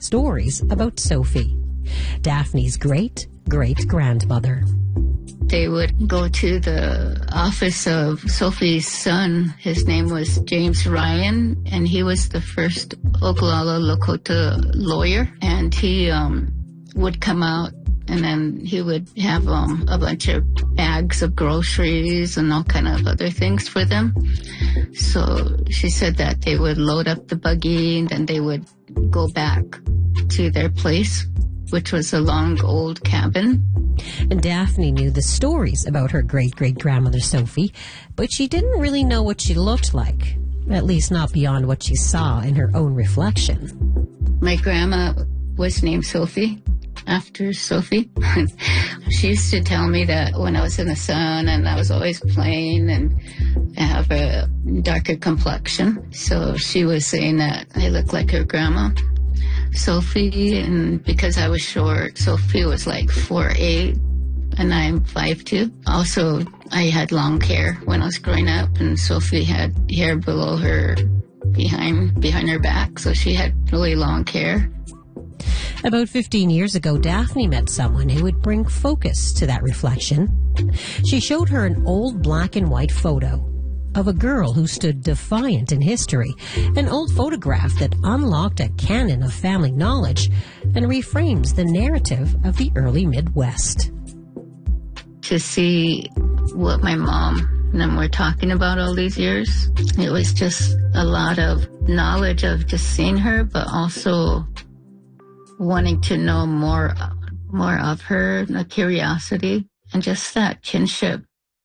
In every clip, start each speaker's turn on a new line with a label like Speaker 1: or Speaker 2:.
Speaker 1: stories about Sophie, Daphne's great-great-grandmother.
Speaker 2: They would go to the office of Sophie's son. His name was James Ryan, and he was the first Oglala Lakota lawyer. And he would come out, and then he would have a bunch of bags of groceries and all kind of other things for them. So she said that they would load up the buggy, and then they would go back to their place, which was a long old cabin.
Speaker 1: And Daphne knew the stories about her great-great-grandmother Sophie, but she didn't really know what she looked like, at least not beyond what she saw in her own reflection.
Speaker 2: My grandma was named Sophie, after Sophie. She used to tell me that when I was in the sun and I was always playing and I have a darker complexion. So she was saying that I look like her grandma, Sophie, and because I was short, Sophie was like 4'8", and I'm 5'2". Also, I had long hair when I was growing up, and Sophie had hair below her, behind her back, so she had really long hair.
Speaker 1: About 15 years ago, Daphne met someone who would bring focus to that reflection. She showed her an old black and white photo of a girl who stood defiant in history, an old photograph that unlocked a canon of family knowledge and reframes the narrative of the early Midwest.
Speaker 2: To see what my mom and them were talking about all these years, it was just a lot of knowledge of just seeing her, but also wanting to know more of her, the curiosity, and just that kinship.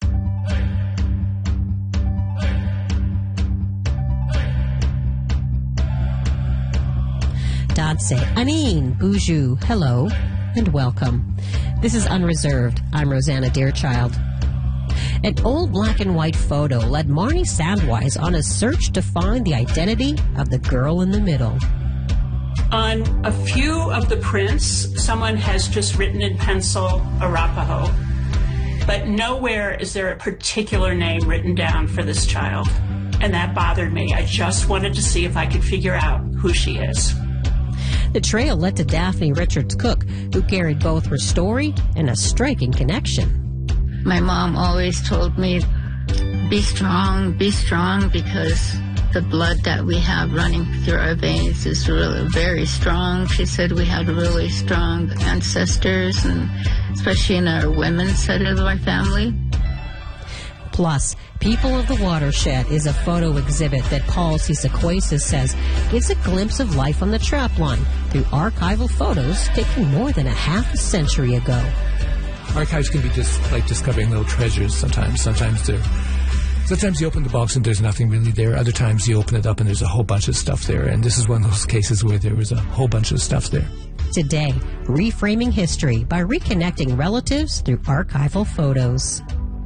Speaker 1: Dadse, Anin, Buju, hello, and welcome. This is Unreserved. I'm Rosanna Deerchild. An old black and white photo led Marnie Sandwise on a search to find the identity of the girl in the middle.
Speaker 3: On a few of the prints, someone has just written in pencil Arapaho, but nowhere is there a particular name written down for this child. And that bothered me. I just wanted to see if I could figure out who she is.
Speaker 1: The trail led to Daphne Richards Cook, who carried both her story and a striking connection.
Speaker 2: My mom always told me, be strong, because the blood that we have running through our veins is really very strong. She said we had really strong ancestors, and especially in our women's side of our family.
Speaker 1: Plus, People of the Watershed is a photo exhibit that Paul Cisaquasis says gives a glimpse of life on the trapline through archival photos taken more than a half a century ago.
Speaker 4: Archives can be just like discovering little treasures sometimes. Sometimes you open the box and there's nothing really there. Other times you open it up and there's a whole bunch of stuff there. And this is one of those cases where there was a whole bunch of stuff there.
Speaker 1: Today, reframing history by reconnecting relatives through archival photos.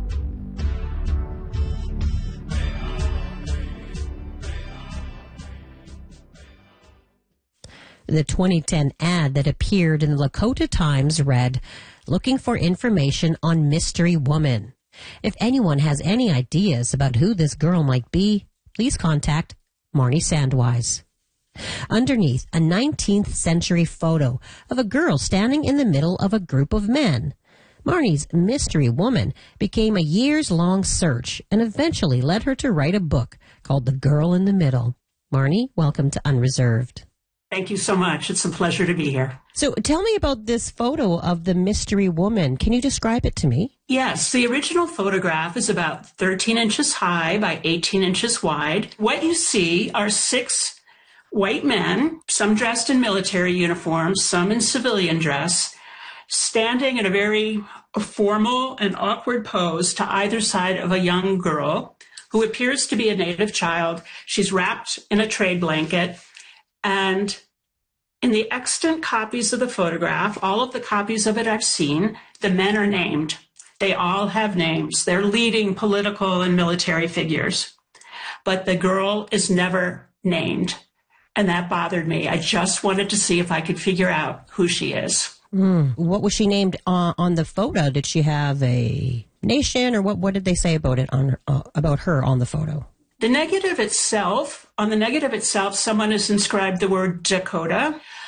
Speaker 1: The 2010 ad that appeared in the Lakota Times read, "Looking for information on mystery woman. If anyone has any ideas about who this girl might be, please contact Marnie Sandwise." Underneath, a 19th century photo of a girl standing in the middle of a group of men. Marnie's mystery woman became a years-long search and eventually led her to write a book called The Girl in the Middle. Marnie, welcome to Unreserved.
Speaker 3: Thank you so much. It's a pleasure to be here.
Speaker 1: So tell me about this photo of the mystery woman. Can you describe it to me?
Speaker 3: Yes, the original photograph is about 13 inches high by 18 inches wide. What you see are 6 white men, some dressed in military uniforms, some in civilian dress, standing in a very formal and awkward pose to either side of a young girl who appears to be a native child. She's wrapped in a trade blanket. And in the extant copies of the photograph, all of the copies of it I've seen, the men are named. They all have names. They're leading political and military figures. But the girl is never named. And that bothered me. I just wanted to see if I could figure out who she is.
Speaker 1: What was she named on the photo? Did she have a nation, or what did they say about it about her on the photo?
Speaker 3: On the negative itself, someone has inscribed the word Dakota.